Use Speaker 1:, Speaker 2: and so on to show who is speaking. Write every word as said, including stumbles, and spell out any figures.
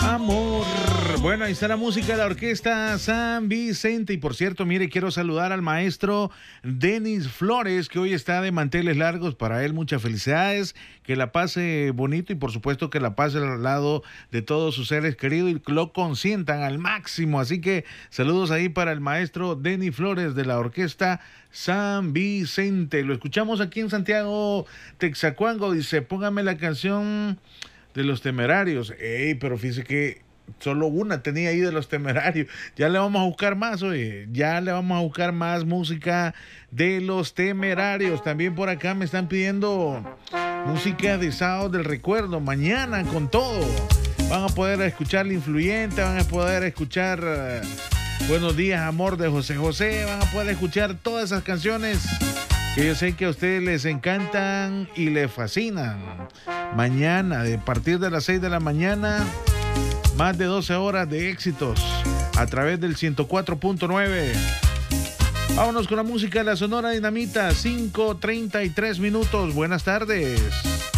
Speaker 1: Amor. Bueno, ahí está la música de la orquesta San Vicente. Y por cierto, mire, quiero saludar al maestro Denis Flores, que hoy está de manteles largos. Para él, muchas felicidades, que la pase bonito y por supuesto que la pase al lado de todos sus seres queridos y lo consientan al máximo. Así que saludos ahí para el maestro Denis Flores de la orquesta San Vicente. Lo escuchamos aquí en Santiago Texacuango. Dice, póngame la canción de Los Temerarios. Ey, pero fíjese que solo una tenía ahí de Los Temerarios. Ya le vamos a buscar más, oye. Ya le vamos a buscar más música de Los Temerarios. También por acá me están pidiendo música de Sábado del Recuerdo. Mañana con todo. Van a poder escuchar La Influyente, van a poder escuchar uh, Buenos Días, Amor de José José. Van a poder escuchar todas esas canciones que yo sé que a ustedes les encantan y les fascinan. Mañana, a partir de las seis de la mañana, más de doce horas de éxitos a través del ciento cuatro punto nueve. Vámonos con la música de la Sonora Dinamita, cinco treinta y tres minutos. Buenas tardes.